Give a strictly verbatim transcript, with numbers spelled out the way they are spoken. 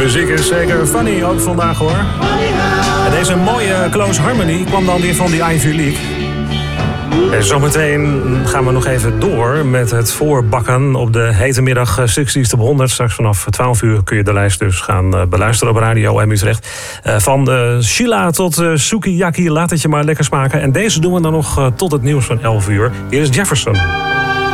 muziek is zeker funny ook vandaag hoor. En deze mooie Close Harmony kwam dan weer van die Ivy League. En zometeen gaan we nog even door met het voorbakken op de hete middag zestig top honderd. Straks vanaf twaalf uur kun je de lijst dus gaan beluisteren op Radio M Utrecht. Van uh, Sheila tot uh, Sukiyaki, laat het je maar lekker smaken. En deze doen we dan nog uh, tot het nieuws van elf uur. Hier is Jefferson.